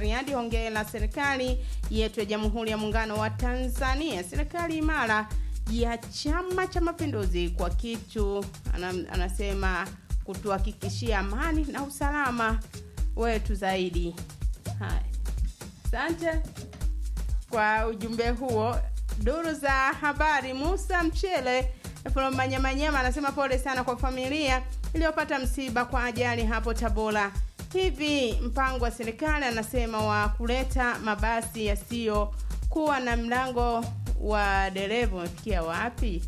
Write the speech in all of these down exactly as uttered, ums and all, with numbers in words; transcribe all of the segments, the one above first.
Bariadi. Hongera serikali yetu ya Jamhuri ya Muungano wa Tanzania, serikali imara ya Chama cha Mapinduzi kwa kitu anasema kutuhakikishia amani na usalama wetu zaidi. Hai. Asante kwa ujumbe huo. Duru za habari, Musa Mchele from Manyamanyama anasema pole sana kwa familia iliyopata msiba kwa ajali hapo Tabora. Hivi mpango wa serikali anasema wa kuleta mabasi yasiyo kuwa na mlango wa dereva umefikia wapi?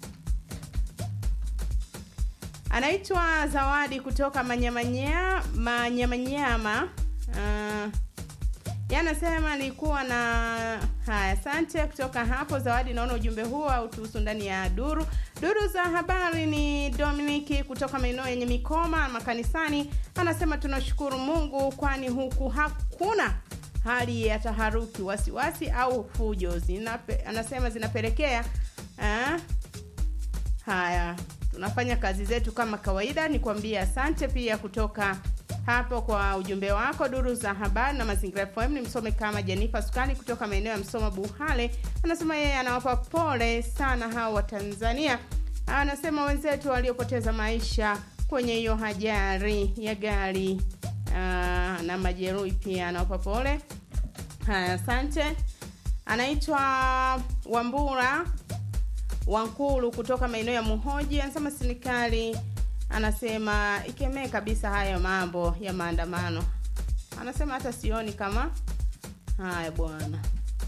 Anaitwa Zawadi kutoka Manyamanyama Manyamanyama. Uh, yanasema nilikuwa na haya. Asante kutoka hapo Zawadi. Naona ujumbe huo au tuhusu ndani ya duru. Duru za habari ni Dominiki kutoka maeneo yenye Mikoma makanisani. Anasema tunashukuru Mungu kwani huku hakuna hali ya taharuki, wasiwasi au fujo. Zinape, anasema zinapelekea eh haya tunafanya kazi zetu kama kawaida. Nikwambia asante pia kutoka hapo kwa ujumbe wako. Duru za habari na Mazingira F M ni msome kama Jenifa Sukani kutoka maeneo ya Msoma Buhale. Anasema yeye anawapa pole sana hao wa Tanzania. Anasema wenzetu waliopoteza maisha kwenye hiyo ajali ya gari aa, na majeruhi pia anawapa pole. Haya, asante. Anaitwa Wambura Wankulu kutoka maeneo ya Muhoji. Anasema serikali anasema ikemee kabisa haya mambo ya maandamano. Anasema hata sioni kama haya bwana.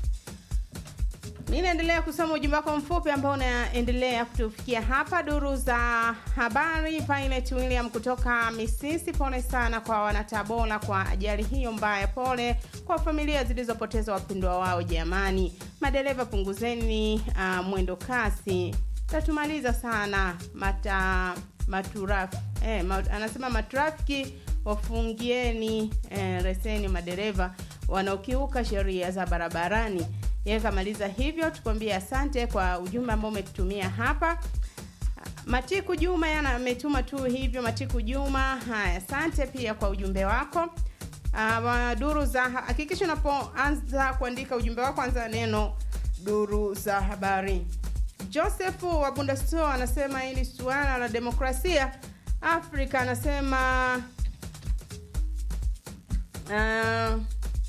Mimi naendelea kusoma ujumbe wako mfupi ambao unaendelea kutufikia hapa. Duru za habari, Pilot William kutoka Misisi, pole sana kwa wanatabora kwa ajali hiyo mbaya. Pole kwa familia zilizopoteza wapendwa wao jamani. Madereva punguzeni uh, mwendo kasi. Tatumaliza sana mata maturaf eh ma, anasema matrafiki wafungieni eh, reseni madereva wanaokiuka sheria za barabarani. Yeye kamaliza hivyo, tukwambie asante kwa ujumbe ambao umetutumia hapa. Matiku Juma yana ametuma tu hivyo. Matiku Juma, haya asante pia kwa ujumbe wako. Uh, duru za hakikisha unapoanza kuandika ujumbe wako anza neno duru za habari. Joseph wa Bundasto anasema hili suala la demokrasia Afrika, anasema uh,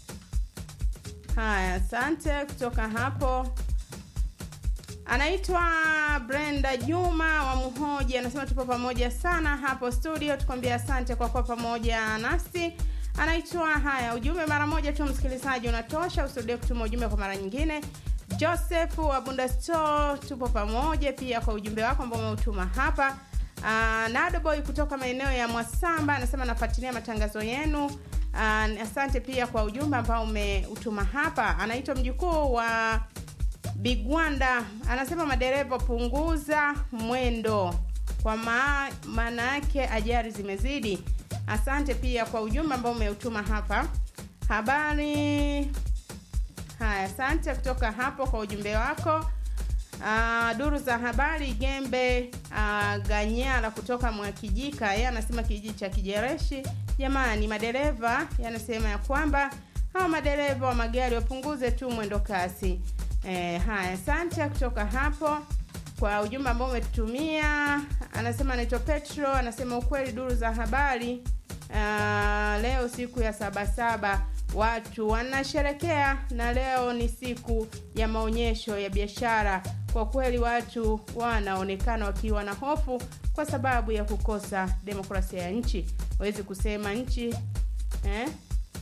haya asante kutoka hapo. Anaitwa Brenda Juma wa Muhoji, anasema tupo pamoja sana hapo studio, tukwambia asante kwa kuwa pamoja nasi. Anaitwa haya ujumbe mara moja tu msikilizaji unatosha, usirudie kutuma ujumbe kwa mara nyingine. Joseph wa Bundasto tupo pamoja pia kwa ujumbe wako ambao umeutuma hapa. Uh, Nado Boy kutoka maeneo ya Mwasamba anasema nafuatilia matangazo yenu. Uh, asante pia kwa ujumbe ambao umeutuma hapa. Anaitwa mjukuu wa Bigwanda, anasema madereva punguza mwendo kwa maana yake ajali zimezidi. Asante pia kwa ujumbe ambao umeutuma hapa. Habari. Haya, asante kutoka hapo kwa ujumbe wako. Uh, duru za habari Gembe uh, Ganyala kutoka Mwakijika, yeye anasema kijiji cha Kijereshi. Jamani madereva, yanasema ya kwamba hao madereva wa magari wapunguze tu mwendo kasi. Eh, haya asante kutoka hapo kwa ujumbe ambao umetutumia. Anasema anaitwa Petro, anasema ukweli duru za habari uh, leo siku ya saba saba watu wanasherekea na leo ni siku ya maonyesho ya biashara. Kwa kweli watu wanaonekana wakiwa na hofu kwa sababu ya kukosa demokrasia ya nchi. Wawezi kusema nchi eh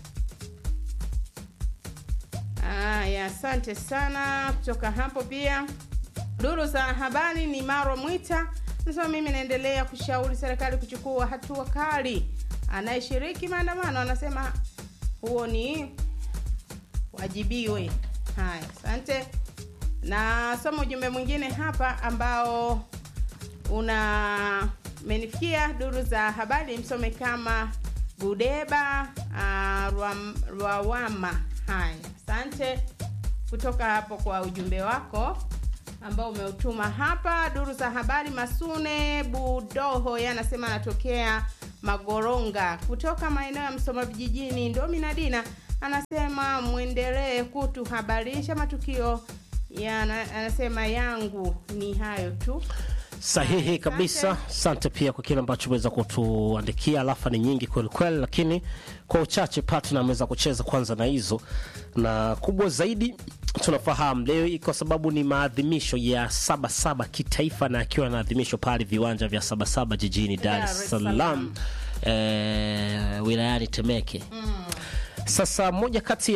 Ah, ya asante sana kutoka hapo pia. Duru za habari ni Maro Mwita. Sasa mimi naendelea kushauri serikali kuchukua hatua kali. Anayeshiriki maandamano anasema huo ni wajibiwe. Haya, asante. Na somo ujumbe mwingine hapa ambao una menifikia. Duru za habari msome kama Budeba uh, Rwawama. Haya, asante kutoka hapo kwa ujumbe wako ambao umeutuma hapa. Duru za habari Masune Budoho yanasema anatokea Magoronga kutoka maeneo ya Msoma vijijini. Ndomi Nadina anasema muendelee kutuhabarisha matukio ya, anasema yangu ni hayo tu. Sahihi kabisa. Asante pia kwa kile ambacho umeweza kutuandikia. Alafa ni nyingi kweli kweli, lakini kwa uchache partner ameweza kucheza kwanza na hizo. Na kubwa zaidi tunafahamu leo kwa sababu ni maadhimisho ya saba saba kitaifa, na akiwa na adhimisho pale viwanja vya saba saba jijini Dar es Salaam, eh, wilayani Temeke. Mm. Sasa moja kati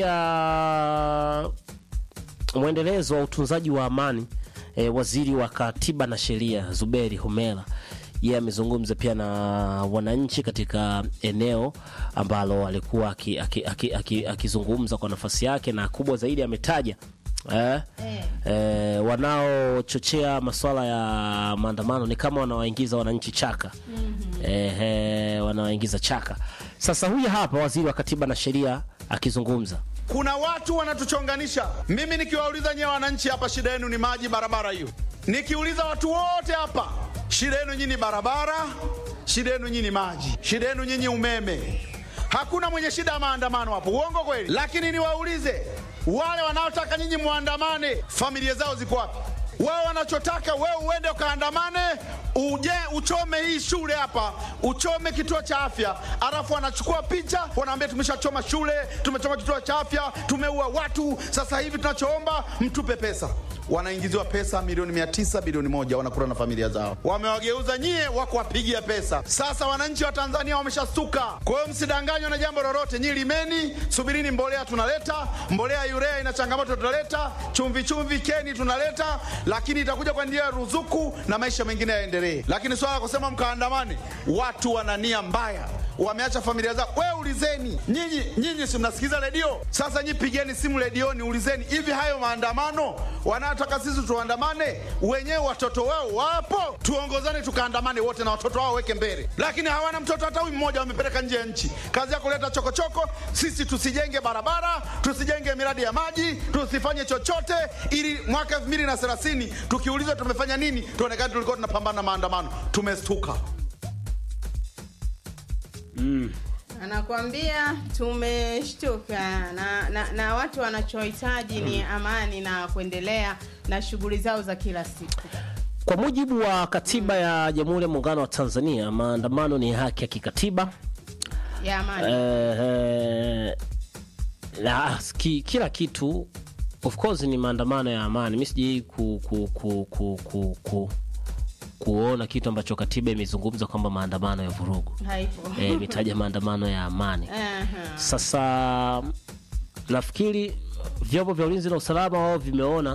ya mwendelezo wa utunzaji wa amani, E, waziri wa Katiba na Sheria Zuberi Homera yeye amezungumza pia na wananchi katika eneo ambalo alikuwa akizungumza kwa nafasi yake, na kubwa zaidi ametaja eh, eh, wanaochochea masuala ya maandamano ni kama wanawaingiza wananchi chaka. Mm-hmm. eh, eh, wanawaingiza chaka. Sasa huyu hapa waziri wa Katiba na Sheria akizungumza. Kuna watu wanatuchonganisha. Mimi nikiwauliza nyewe wananchi hapa, shida yenu ni maji, barabara hiyo. Nikiuliza watu wote hapa, shida yenu nyinyi barabara, shida yenu nyinyi maji, shida yenu nyinyi umeme. Hakuna mwenye shida ya maandamano hapo. Uongo kweli? Lakini niwaulize wale wanaotaka nyinyi muandamane, familia zao ziko wapi? Wao wanachotaka wewe uende ukaandamane, uje uchome hii shule hapa, uchome kituo cha afya, alafu wanachukua picha, wanaambia tumeshachoma shule, tumechoma kituo cha afya, tumeua watu, sasa hivi tunachoomba mtupe pesa. Wanaingiziwa pesa milioni mia tisa, bilioni moja, wanakula na familia zao. Wamewageuza nyie wako wapigia pesa. Sasa wananchi wa Tanzania wameshasuka. Kwa hiyo msidanganywe na jambo lolote. Nyinyi limeni, subirini mbolea tunaleta, mbolea urea ina changamoto tunaleta, chumvi chumvi keni tunaleta, lakini itakuja kwa njia ya ruzuku na maisha mengine yaendelee. Lakini swala kusema mkaandamane, watu wana nia mbaya. Wameacha familia zao. Wewe ulizeni. Nyinyi nyinyi si mnasikiza redio? Sasa nyinyi pigeni simu redioni, ulizeni hivi hayo maandamano wanataka sisi tuandamane, wenyewe watoto wao wapo, tuongozane tukaandamane wote na watoto wao weke mbele. Lakini hawana mtoto hata huyu mmoja, wamepeleka nje ya nchi. Kazi yako kuleta chokochoko. Sisi tusijenge barabara, tusijenge miradi ya maji, tusifanye chochote ili mwaka elfu mbili na thelathini tukiulizwa tumefanya nini, tuonekane tulikuwa tunapambana na maandamano. Tumestuka. Mm. Anakuambia tumeshtuka na, na, na watu wanachohitaji mm. ni amani na kuendelea na shughuli zao za kila siku. Kwa mujibu wa katiba mm. ya Jamhuri ya Muungano wa Tanzania, maandamano ni haki ya kikatiba ya amani. Eh, la, ki, kila kitu of course ni maandamano ya amani. Mimi sijui ku ku ku ku, ku, ku kuona kitu ambacho katiba imezungumza kwamba maandamano ya vurugu. Haipo. Eh, imetaja maandamano ya amani. Uh-huh. Sasa nafikiri vyombo vya ulinzi na usalama wao vimeona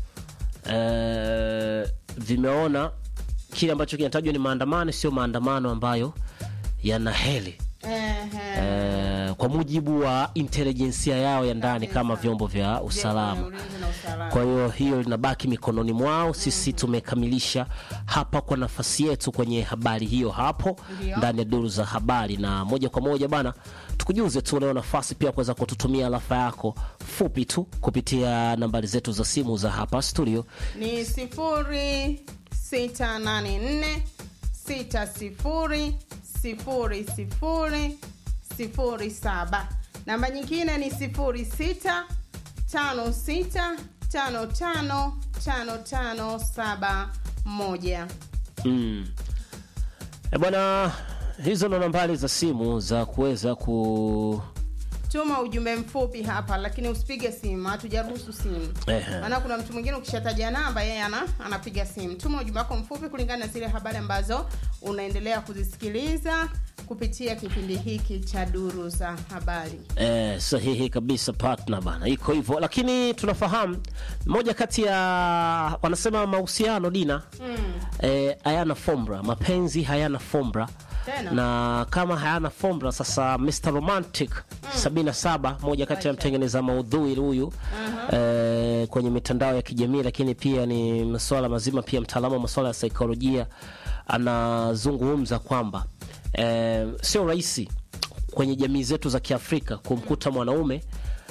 eh, vimeona kile ambacho kinatajwa ni maandamano, sio maandamano ambayo yana heli. Uh-huh. Eh, kwa mujibu wa intelligence yao ya ndani kama vyombo vya usalama. Kwa hiyo hiyo linabaki mikononi mwao. Sisi tumekamilisha hapa kwa nafasi yetu kwenye habari hiyo hapo ndani ya duru za habari, na moja kwa moja bana tukujuze tu leo nafasi pia kuweza kututumia alafa yako fupi tu kupitia nambari zetu za simu za hapa studio. Ni sifuri sita nane nne sita sifuri sifuri sifuri sifuri saba. Namba nyingine ni sifuri sita tano sita tano tano tano tano saba moja. Mm. E bwana, hizo ndo nambari za simu za kuweza ku tuma ujumbe mfupi hapa, lakini usipige simu, hatujaruhusu simu. Maana kuna mtu mwingine ukishataja namba yeye ana anapiga simu. Tuma ujumbe wako mfupi kulingana na zile habari ambazo unaendelea kuzisikiliza kupitia kipindi hiki cha duru za habari. Eh, sahihi kabisa partner bana. Iko hivyo, lakini tunafahamu moja kati ya wanasema mahusiano Dina mm. eh, hayana formula, mapenzi hayana formula. Tena. Na kama hayana formula sasa mister Romantic mm. sabini na saba moja kati ya mtengeneza maudhui huyu uh-huh. eh, kwenye mitandao ya kijamii, lakini pia ni masuala mazima, pia mtaalamu wa masuala ya saikolojia, anazungumza kwamba eh, sio rahisi kwenye jamii zetu za Kiafrika kumkuta mwanaume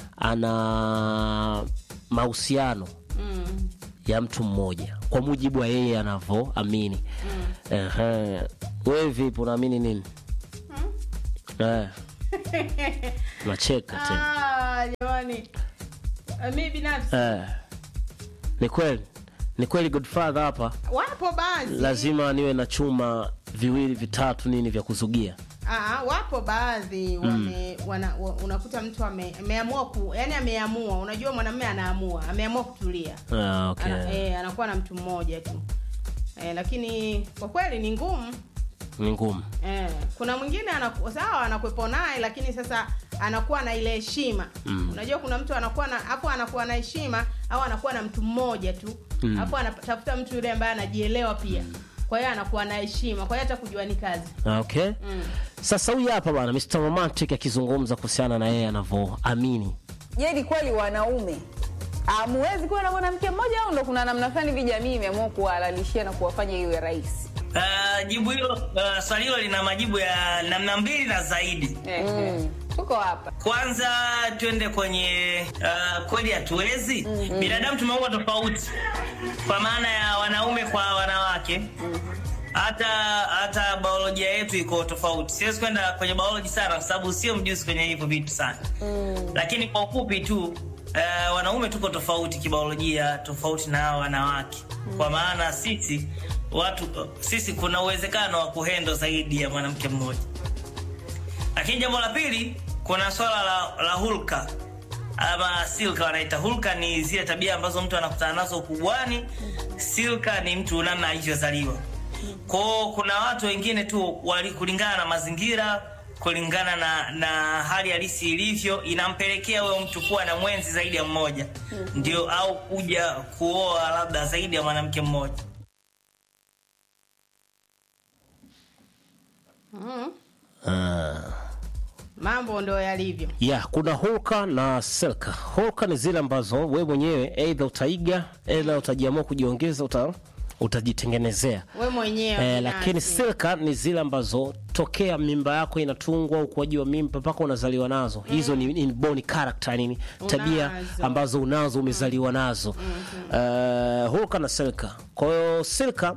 ana mahusiano mm. ya mtu mmoja kwa mujibu wa yeye anavyoamini. Mm. Eh, wewe vipi unaamini nini? Mm. Eh. Nacheka tena. Ah, jamani. Uh, mimi binafsi. Eh. Ni kweli. Ni kweli Godfather hapa. Wapo baadhi. Lazima niwe na chuma viwili vitatu nini vya kuzugia. Ah, wapo baadhi wame mm. wana, wa, unakuta mtu ame, ameamua ku yani ameamua, unajua mwanamume anaamua, ameamua kutulia. Ah, okay. Ana, eh, anakuwa na mtu mmoja tu. Eh, lakini kwa kweli ni ngumu. Ni ngumu. Eh, kuna mwingine anakuwa sawa anakuepo naye lakini sasa anakuwa na ile heshima. Mm. Unajua kuna mtu anakuwa na hapo anakuwa na heshima au anakuwa na mtu mmoja tu. Mm. Hapo anatafuta mtu yule ambaye anajielewa pia. Mm. Kwa hiyo anakuwa na heshima. Kwa hiyo hata kujua ni kazi. Okay. Mm. Sasa huyu hapa bwana mister Romantic akizungumza kuhusiana na yeye anavyoamini. Je, ni kweli wanaume hamwezi kuwa na mwanamke mmoja au ndo kuna namna fulani hivi jamii imeamua kuwahalalishia na kuwafanya iwe rahisi? Uh, jibu hilo uh, swali hilo lina majibu ya namna mbili na zaidi. Mm. Tuko hapa. Kwanza twende kwenye uh, kweli hatuwezi. Mm-hmm. Binadamu tumeumbwa tofauti. Kwa maana ya wanaume kwa wanawake. Mm-hmm. Hata hata biolojia yetu iko tofauti. Siwezi kwenda kwenye biology sana kwa sababu sio mjuzi kwenye hivyo vitu sana. Mm. Lakini kwa ufupi tu uh, wanaume tuko tofauti kibiolojia, tofauti na wanawake. Mm. Kwa maana sisi watu sisi kuna uwezekano wa kuhendo zaidi ya mwanamke mmoja. Lakini jambo la pili kuna swala la, la hulka ama silka wanaita. Hulka ni zile tabia ambazo mtu anakutana nazo ukubwani. Silka ni mtu namna alivyozaliwa. Kwa kuna watu wengine tu walikulingana na mazingira, kulingana na na hali halisi ilivyo inampelekea wewe mtu kuwa na mwenzi zaidi ya mmoja. Ndio au kuja kuoa labda zaidi ya mwanamke mmoja. Mm. Ah. Mambo ndo yalivyo. Yeah, kuna hulka na silka. Hulka ni zile ambazo wewe mwenyewe either utaiga, either utajiamua kujiongeza, uta utajitengenezea wewe mwenyewe. Eh, lakini silka ni zile ambazo tokea mimba yako inatungwa, ukuaji wa mimba mpaka unazaliwa nazo. Mm. Hizo ni inborn character, nini tabia unazo. Ambazo unazo umezaliwa nazo. Mm-hmm. Uh, hulka na silka. Kwa hiyo silka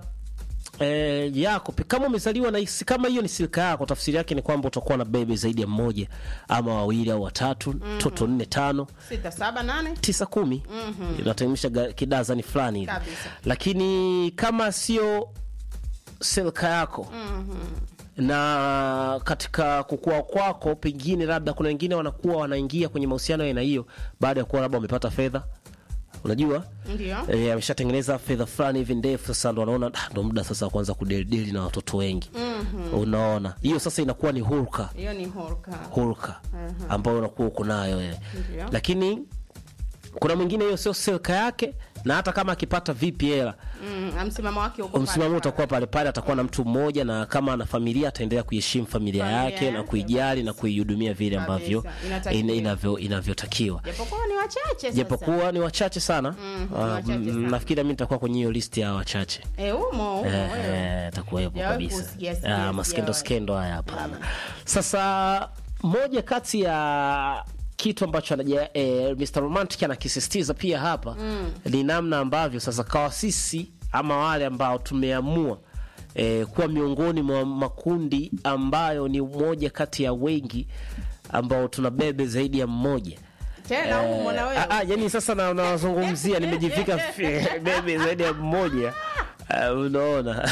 eh, yako kama umezaliwa na kama hiyo ni silka yako, tafsiri yake ni kwamba utakuwa na bebe zaidi ya mmoja ama wawili au watatu. Mm-hmm. Toto nne tano sita saba nane tisa kumi. Mm-hmm. Inataimisha kidazani fulani hivi. Lakini kama sio silka yako, mm-hmm, na katika kukua kwako pengine labda kuna wengine wanakuwa wanaingia kwenye mahusiano ya aina hiyo baada ya kuwa labda wamepata fedha. Unajua? Ndio. Eh, ameshatengeneza fedha fulani hivi ndefu, sasa ndo anaona ndo muda sasa kuanza kudeldeli na watoto wengi. Mm-hmm. Unaona? Hiyo sasa inakuwa ni hulka. Hiyo ni hulka. Hulka. Uh-huh. Ambayo unakuwa uko nayo wewe. Lakini kuna mwingine hiyo sio silka yake, na hata kama akipata vipi hela, mm, msimamo wake uko pale. Msimamo utakuwa pale pale, atakuwa na mtu mmoja, na kama ana familia ataendelea kuheshimu familia, familia yake, yake na kuijali na kuihudumia vile ambavyo inavyo inavyotakiwa. Japokuwa ni wachache sasa. Japokuwa ni wachache sana. Mm, uh, nafikiri mimi nitakuwa kwenye hiyo list ya wachache. Eh, umo umo wewe. Eh, atakuwepo kabisa. Ah, maskendo skendo haya hapana. Sasa moja kati ya kitu ambacho anaja eh, mister Romantic anakisisitiza pia hapa, mm, ni namna ambavyo sasa kwa sisi ama wale ambao tumeamua eh, kuwa miongoni mwa makundi ambayo ni moja kati ya wengi ambao tunabebe zaidi ya mmoja. Tena eh, umo na wewe. Ah, yani sasa na unazungumzia nimejifika bebe zaidi ya mmoja. Uh, unaona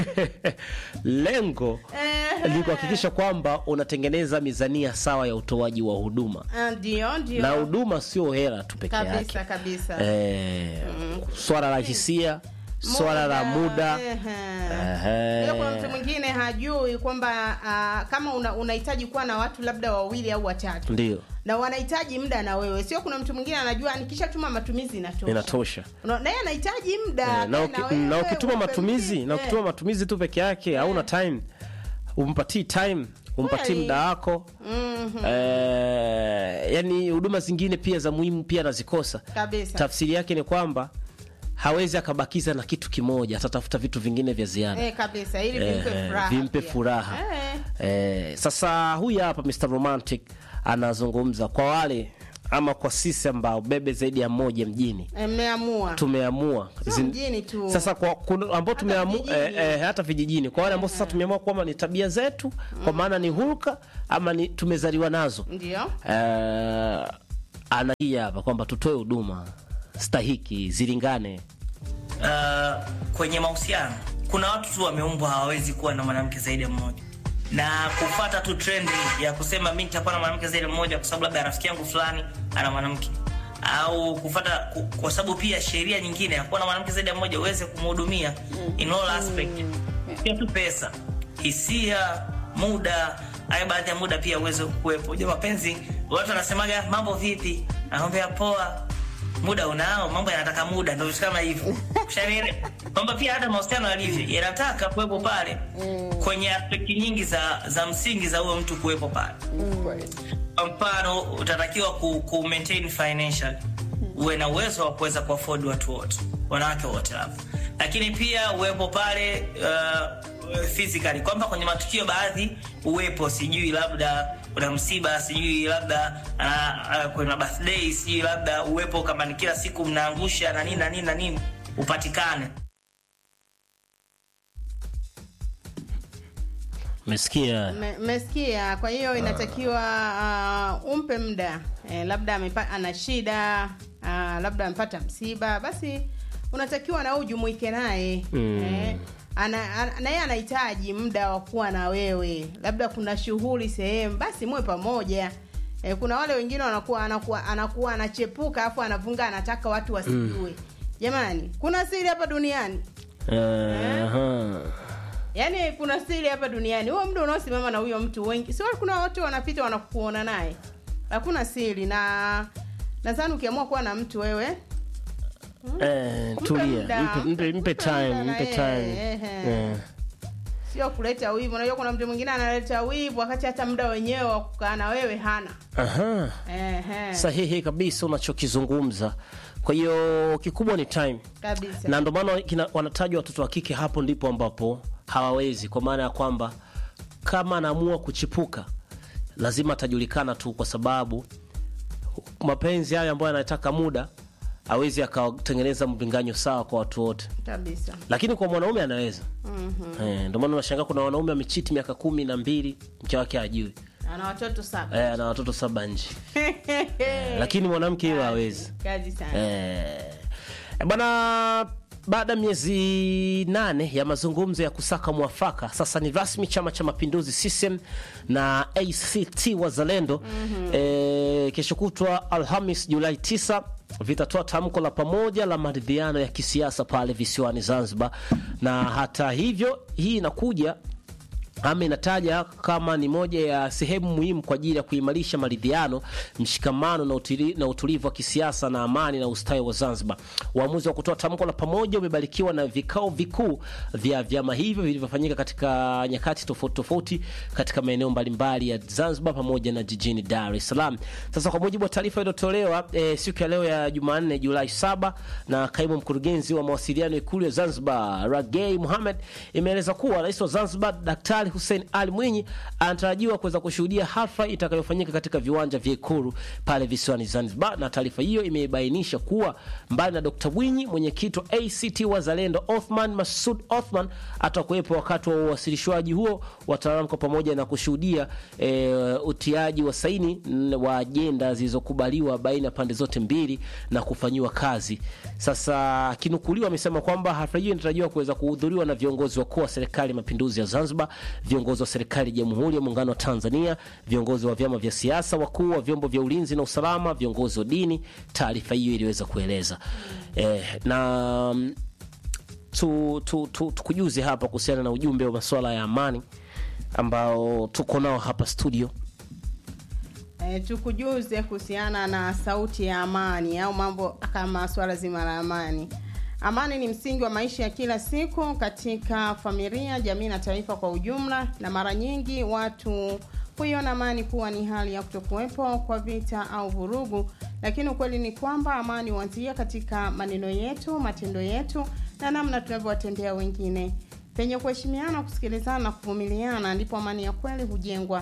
lengo ni kuhakikisha kwamba unatengeneza mizania sawa ya utoaji wa huduma. Ndio, ndio. Na huduma sio hela tu peke yake. Kabisa kabisa. Eh, mm, swala la hisia, swala la muda. Ehe. Kwa mtu mwingine hajui kwamba uh, kama unahitaji una kuwa na watu labda wawili au watatu. Ndio. Na wanahitaji muda na wewe. Sio kuna mtu mwingine anajua nikishatuma matumizi inatosha. Inatosha. Na yeye anahitaji muda. E, na, uki, na, na ukituma matumizi, e, na ukituma matumizi tu peke yake, e, hauna time. Umpatii time, umpatii muda wako. Mhm. Eh, yani huduma zingine pia za muhimu pia anazikosa. Kabisa. Tafsiri yake ni kwamba hawezi akabakiza na kitu kimoja, atatafuta vitu vingine vya ziada. Eh, kabisa, ili vimpe eh, furaha. Vimpe furaha. Eh. Eh, sasa huyu hapa mister Romantic anazungumza kwa wale ama kwa sisi ambao bebe zaidi ya moja mjini E, mmeamua. tumeamua Sio mjini tu. sasa kwa ambao tumeamua eh, eh, hata vijijini kwa wale ambao sasa tumeamua kwamba ni tabia zetu mm. kwa maana ni hulka ama ni tumezaliwa nazo Ndio. eh, anaia hapa kwamba tutoe huduma stahiki zilingane. Uh, kwenye mahusiano kuna watu tu wameumbwa hawawezi kuwa na mwanamke zaidi ya mmoja, na kufuata tu trend ya kusema mimi nitakuwa na mwanamke zaidi ya mmoja kwa sababu labda rafiki yangu fulani ana mwanamke, au kufuata kwa sababu pia sheria nyingine ya kuwa na mwanamke zaidi ya mmoja uweze kumhudumia in all aspect, sio tu pesa, hisia, muda. Hayo baadhi ya muda pia uweze kuwepo. Unajua mapenzi, watu wanasemaga mambo vipi, naomba poa, muda unao, mambo yanataka muda, ndio kama hivyo. Kushauri kwamba pia hata mahusiano yalivyo yanataka kuwepo pale kwenye aspect nyingi za za msingi za huyo mtu kuwepo pale. Kwa mfano utatakiwa ku, ku maintain financial, uwe na uwezo wa kuweza ku afford watu wote, wanawake wote hapo, lakini pia uwepo pale uh, physically, kwamba kwenye matukio baadhi uwepo, sijui labda kuna msiba, sijui labda uh, uh, kuna birthday, sijui labda uwepo kama ni kila siku mnaangusha na nini na nini na nini, upatikane. Umesikia? Umesikia? Kwa hiyo inatakiwa uh, umpe muda eh, labda amepata ana shida uh, labda amepata msiba, basi unatakiwa na ujumuike naye mm. eh, ana, ana, na yeye anahitaji muda wa kuwa na wewe, labda kuna shughuli sehemu, basi muwe pamoja. Eh, kuna wale wengine wanakuwa anakuwa anakuwa anachepuka afu anavunga, anataka watu wasijue. Mm. Jamani, kuna siri hapa duniani. Uh-huh. Eh? Yaani kuna siri hapa duniani. Huo muda unaosimama na huyo mtu wengi, sio kuna watu wanapita wanakuona naye. Hakuna siri, na nadhani ukiamua kuwa na mtu wewe hmm? eh tulia, mpe mpe, mpe time, mpe time. Eh, eh. Sio kuleta wivu. Unajua kuna mtu mwingine analeta wivu wakati hata muda wenyewe wa kukaa na wewe hana. Aha. Eh eh. Sahihi kabisa unachokizungumza. Kwa hiyo kikubwa ni time kabisa. Na ndio maana wanatajwa watoto wa kike, hapo ndipo ambapo hawawezi, kwa maana ya kwamba kama anaamua kuchipuka lazima atajulikana tu, kwa sababu mapenzi hayo ambayo yanataka muda hawezi akatengeneza mlinganyo sawa kwa watu wote kabisa, lakini kwa mwanaume anaweza. Mhm. Eh, ndio maana unashangaa kuna wanaume amechiti miaka kumi na mbili mke wake hajui, ana watoto saba. Eh, ana watoto saba nje. Eh, lakini mwanamke yeye hawezi. Kazi sana. Eh. Bwana, baada ya miezi nane ya mazungumzo ya kusaka mwafaka, sasa ni rasmi Chama cha Mapinduzi C C M na A C T Wazalendo mm-hmm. e, kesho kutwa Alhamis Julai tisa vitatoa tamko la pamoja la maridhiano ya kisiasa pale visiwani Zanzibar. Na hata hivyo hii inakuja ama inataja kama ni moja ya sehemu muhimu kwa ajili ya kuimarisha maridhiano, mshikamano na, utili, na utulivu wa kisiasa na amani na ustawi wa Zanzibar. Uamuzi wa kutoa tamko la pamoja umebarikiwa na vikao vikuu vya vyama hivyo vilivyofanyika katika nyakati tofauti tofauti katika maeneo mbalimbali ya Zanzibar pamoja na jijini Dar es Salaam. Sasa kwa mujibu wa taarifa iliyotolewa e, siku ya leo ya Jumanne Julai saba na kaimu mkurugenzi wa mawasiliano Ikulu ya Zanzibar Ragei Mohamed, imeeleza kuwa Rais wa Zanzibar Daktari Hussein Ali Mwinyi anatarajiwa kuweza kushuhudia hafla itakayofanyika katika viwanja vya Ikulu pale visiwani Zanzibar. Na taarifa hiyo imebainisha kuwa mbali na Dokta Mwinyi, mwenyekiti wa A C T Wazalendo Othman Masud Othman atakuwepo wakati wa uwasilishwaji huo wa tamko pamoja na kushuhudia e, utiaji wa saini wa ajenda zilizokubaliwa baina ya pande zote mbili na kufanyiwa kazi. Sasa kinukuliwa amesema kwamba hafla hiyo inatarajiwa kuweza kuhudhuriwa na viongozi wakuu wa serikali ya Mapinduzi ya Zanzibar, viongozi wa serikali ya Jamhuri ya Muungano wa Tanzania, viongozi wa vyama vya siasa, wakuu wa vyombo vya ulinzi na usalama, viongozi wa dini. Taarifa hiyo iliweza kueleza eh, na tu tu tu tukujuze hapa kuhusiana na ujumbe wa masuala ya amani ambao tuko nao hapa studio. E, tukujuze kuhusiana na sauti ya amani au mambo kama swala zima la amani. Amani ni msingi wa maisha ya kila siku katika familia, jamii na taifa kwa ujumla, na mara nyingi watu huiona amani kuwa ni hali ya kutokuwepo kwa vita au vurugu, lakini ukweli ni kwamba amani huanzia katika maneno yetu, matendo yetu na namna tunavyowatendea wengine. Penye kuheshimiana, kusikilizana na kuvumiliana ndipo amani ya kweli hujengwa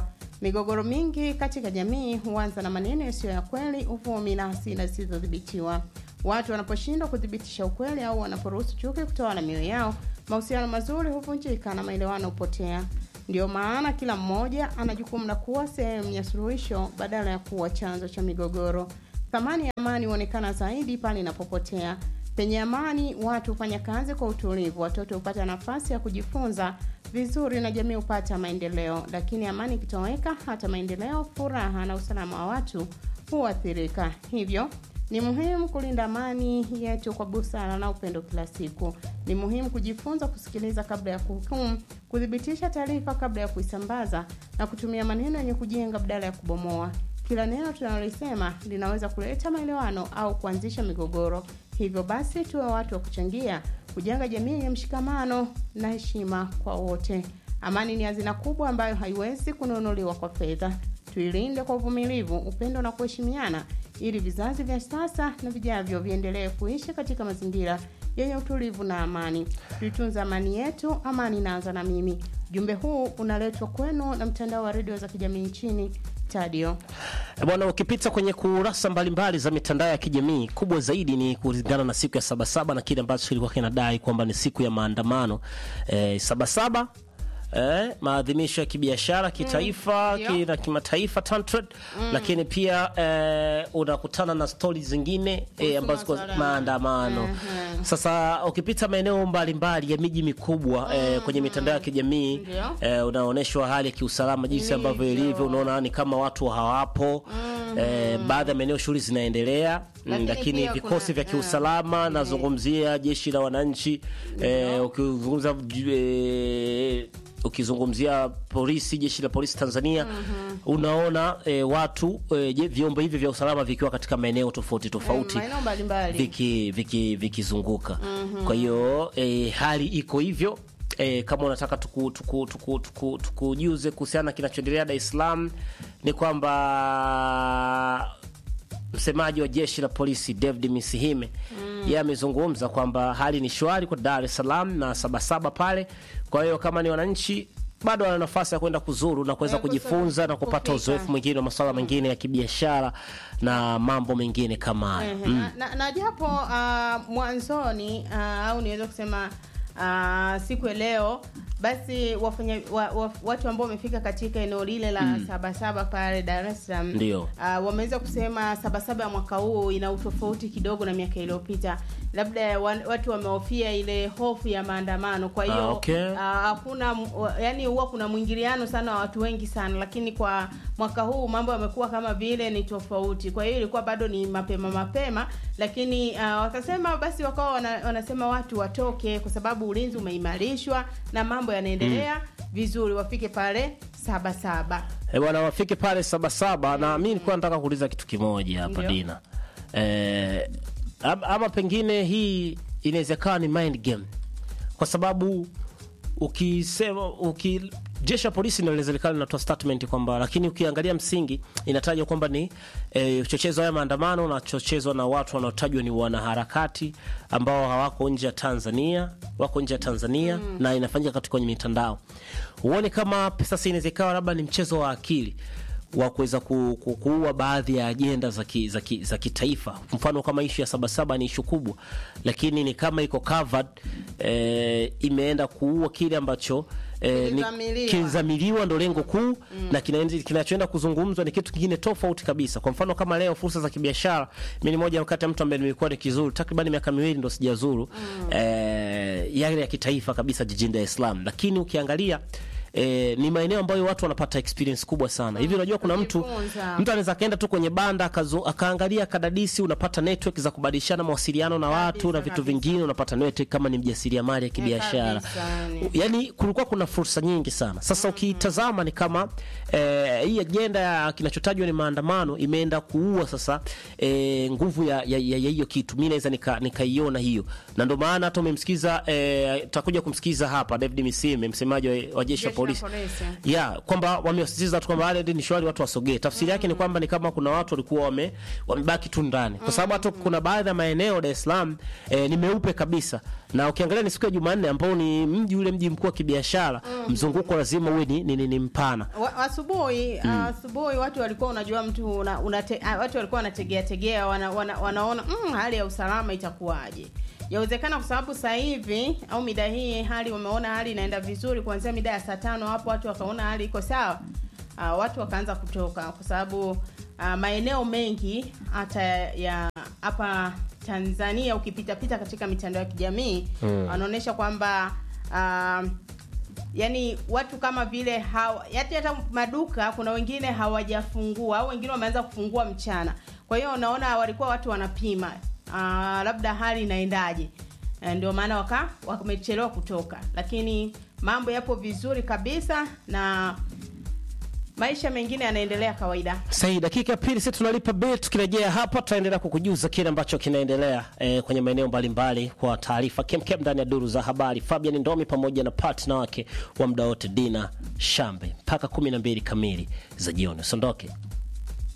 Migogoro mingi katika jamii huanza na maneno yasiyo ya kweli, uvumi na hasira zisizodhibitiwa. Watu wanaposhindwa kudhibitisha ukweli au wanaporuhusu chuki kutawala mioyo yao, mahusiano mazuri huvunjika na maelewano hupotea. Ndio maana kila mmoja ana jukumu la kuwa sehemu ya suluhisho badala ya kuwa chanzo cha migogoro. Thamani ya amani huonekana zaidi pale inapopotea. Penye amani, watu hufanya kazi kwa utulivu, watoto hupata nafasi ya kujifunza vizuri na jamii hupata maendeleo. Lakini amani ikitoweka, hata maendeleo, furaha na usalama wa watu huathirika. Hivyo ni muhimu kulinda amani yetu kwa busara na upendo kila siku. Ni muhimu kujifunza kusikiliza kabla ya kuhukumu, kudhibitisha taarifa kabla ya kuisambaza na kutumia maneno yenye kujenga badala ya kubomoa. Kila neno tunalolisema linaweza kuleta maelewano au kuanzisha migogoro. Hivyo basi tuwe watu wa kuchangia kujenga jamii yenye mshikamano na heshima kwa wote. Amani ni hazina kubwa ambayo haiwezi kununuliwa kwa fedha. Tuilinde kwa uvumilivu, upendo na kuheshimiana ili vizazi vya sasa na vijavyo viendelee kuishi katika mazingira yenye utulivu na amani. Tuitunze amani yetu, amani inaanza na mimi. Jumbe huu unaletwa kwenu na mtandao wa redio za kijamii nchini Tadio. Bwana, ukipita kwenye kurasa mbalimbali za mitandao ya kijamii, kubwa zaidi ni kulingana na siku ya Sabasaba na kile ambacho kilikuwa kinadai kwamba ni siku ya maandamano. Eh, Sabasaba Eh, maadhimisho ya kibiashara, kitaifa, mm, ki, na kimataifa tantrad, mm. Lakini pia eh, unakutana na stories zingine eh, ambazo kwa maandamano. Mm-hmm. Sasa ukipita maeneo mbalimbali ya miji mikubwa, mm-hmm. eh, kwenye mitandao ya kijamii, eh, unaoneshwa hali ya kiusalama jinsi ambavyo ilivyo, unaona ni kama watu hawapo. Mm-hmm. Eh, baadhi ya maeneo shughuli zinaendelea, lakini, lakini vikosi vya kiusalama, uh, nazungumzia jeshi la wananchi, eh, ukizungumza eh, ukizungumzia polisi, jeshi la polisi Tanzania, mm-hmm. unaona e, watu e, vyombo hivi vya usalama vikiwa katika maeneo tofauti tofauti, mm, viki viki vikizunguka. Mm-hmm. Kwa hiyo e, hali iko hivyo. E, kama unataka tuku tuku tuku tuku tukujuze kuhusiana kinachoendelea Dar es Salaam ni kwamba msemaji wa jeshi la polisi David Misihime, mm. yeye amezungumza kwamba hali ni shwari kwa Dar es Salaam na Sabasaba pale. Kwa hiyo kama ni wananchi bado wana nafasi ya kwenda kuzuru na kuweza kujifunza na kupata uzoefu mwingine wa masuala mengine ya kibiashara na mambo mengine kama haya. Mm. Na, na japo uh, mwanzoni uh, au niweza kusema uh, siku ya leo basi wafanya wa, wa, watu ambao wamefika katika eneo lile la mm. Sabasaba pale Dar es Salaam, uh, wameweza kusema Sabasaba ya mwaka huu ina utofauti kidogo na miaka iliyopita. Labda watu wamehofia ile hofu ya maandamano. Kwa hiyo hakuna, ah, okay. uh, yani huwa kuna mwingiliano sana wa watu wengi sana, lakini kwa mwaka huu mambo yamekuwa kama vile ni tofauti. Kwa hiyo ilikuwa bado ni mapema mapema, lakini uh, wakasema basi wakawa wana, wanasema watu watoke kwa sababu ulinzi umeimarishwa na mambo yanaendelea mm. vizuri, wafike pale Sabasaba. Eh, bwana, wafike pale Sabasaba. Na mimi nilikuwa nataka kuuliza kitu kimoja hapa Dina. Eh, ama pengine hii inawezekana ni mind game, kwa sababu ukisema uki jeshi la polisi ndio serikali inatoa statement kwamba, lakini ukiangalia msingi inatajwa kwamba ni e, uchochezo wa maandamano na chochezo na watu wanaotajwa ni wanaharakati ambao hawako nje ya Tanzania, wako nje ya Tanzania mm. na inafanyika katika kwenye mitandao. Uone kama sasa inawezekana labda ni mchezo wa akili wa kuweza ku, ku, kuua baadhi ya ajenda za ki, za, ki, za kitaifa. Mfano kama issue ya Sabasaba ni issue kubwa, lakini ni kama iko covered, e, imeenda kuua kile ambacho Eh, kilizamiliwa ndo lengo kuu mm. na kinachoenda kuzungumzwa ni kitu kingine tofauti kabisa. Kwa mfano kama leo fursa za kibiashara, mimi ni moja wakati mtu ambaye nimekuwa nikizuru takriban miaka miwili ndo sijazuru mm. eh, yale ya kitaifa kabisa jijini Dar es Salaam, lakini ukiangalia E, ni maeneo ambayo watu wanapata experience kubwa sana. Hivi unajua kuna mtu mtu anaweza kaenda tu kwenye banda akazo, akaangalia kadadisi, unapata network za kubadilishana mawasiliano na watu kabisa, na vitu kabisa. Vingine unapata network kama ni mjasiriamali ya kibiashara. Yaani kulikuwa kuna fursa nyingi sana. Sasa mm-hmm. ukitazama ni kama eh, hii agenda ya kinachotajwa ni maandamano imeenda kuua sasa eh, nguvu ya ya, ya, ya hiyo kitu. Mimi naweza nika nikaiona hiyo. Na ndio maana hata umemsikiza eh, tutakuja kumsikiza hapa David Misime, msemaji wa jeshi la polisi. polisi. Yeah, kwamba wamesisitiza tu kwamba hali ni shwari, watu wasogee. Tafsiri yake ni kwamba ni kama kuna watu walikuwa wame wamebaki tu ndani. Kwa sababu hata kuna baadhi ya maeneo Dar es Salaam eh, ni meupe kabisa. Na ukiangalia ni siku ya Jumanne ambao ni mji ule mji mkuu wa kibiashara, mzunguko lazima uwe ni, ni, ni mpana. Asubuhi asubuhi watu walikuwa unajua mtu una, una te, watu walikuwa wanategea tegea wana, wana, wanaona mm, hali ya usalama itakuwaje. Yawezekana kwa sababu sasa hivi au mida hii hali wameona hali inaenda vizuri kuanzia mida ya saa tano hapo watu wakaona hali iko sawa. Uh, watu wakaanza kutoka kwa sababu uh, maeneo mengi hata ya hapa Tanzania ukipita pita katika mitandao ya kijamii mm. wanaonesha kwamba uh, yani watu kama vile hawa hata hata maduka kuna wengine hawajafungua au wengine wameanza kufungua mchana. Kwa hiyo unaona walikuwa watu wanapima uh, labda hali inaendaje. Ndio maana waka wamechelewa kutoka. Lakini mambo yapo vizuri kabisa na maisha mengine yanaendelea kawaida. Sasa dakika pili sisi tunalipa bill, tukirejea hapa tutaendelea kukujuza kile ambacho kinaendelea eh, kwenye maeneo mbalimbali kwa taarifa kemkem ndani ya duru za habari. Fabian Ndomi pamoja na partner wake wa muda wote Dina Shambe mpaka kumi na mbili kamili za jioni. Sondoke.